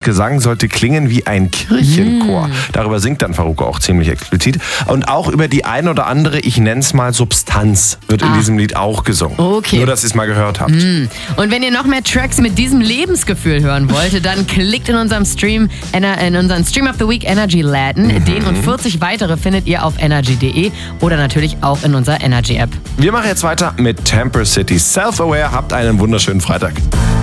Gesang sollte klingen wie ein Kirchenchor. Darüber singt dann Farruko auch ziemlich explizit. Und auch über die ein oder andere, ich nenne es mal Substanz, wird in diesem Lied auch gesungen. Okay. Nur, dass ihr es mal gehört habt. Und wenn ihr noch mehr Tracks mit diesem Lebensgefühl hören wollt, dann klickt in unseren Stream of the Week Energy Laden. Den und 40 weitere findet ihr auf energy.de oder natürlich auch in unserer Energy App. Wir machen jetzt weiter mit Temper City. Self-Aware, habt einen wunderschönen Freitag.